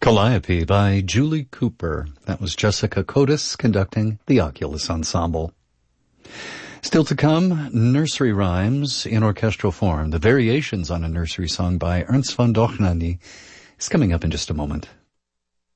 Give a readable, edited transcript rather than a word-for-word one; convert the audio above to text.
Calliope by Julie Cooper. That was Jessica Cotis conducting the Oculus Ensemble. Still to come, nursery rhymes in orchestral form. The variations on a nursery song by Ernst von Dohnanyi is coming up in just a moment.